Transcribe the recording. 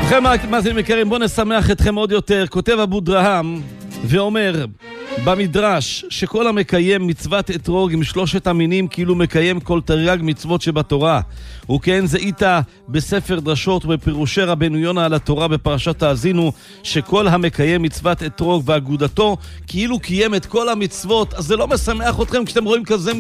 ובכן, מה זה מכירים? בואו נשמח אתכם עוד יותר. כותב אבו דרהם ואומר במדרש שכל המקיים מצוות אתרוג עם 3 המינים כאילו מקיים כל תרי"ג מצוות שבתורה. וכן זה איתה בספר דרשות ובפירושי רבנו יונה על התורה בפרשת האזינו, שכל המקיים מצוות אתרוג ואגודתו כאילו קיים את כל המצוות. אז זה לא משמח אתכם כשאתם רואים כזה